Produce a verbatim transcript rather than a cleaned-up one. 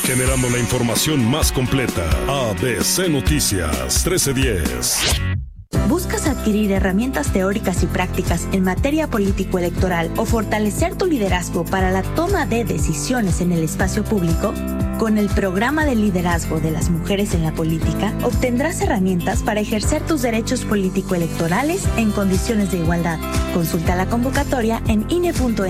generando la información más completa. A B C Noticias trece diez. ¿Buscas adquirir herramientas teóricas y prácticas en materia político-electoral o fortalecer tu liderazgo para la toma de decisiones en el espacio público? Con el programa de liderazgo de las mujeres en la política, obtendrás herramientas para ejercer tus derechos político-electorales en condiciones de igualdad. Consulta la convocatoria en I N E punto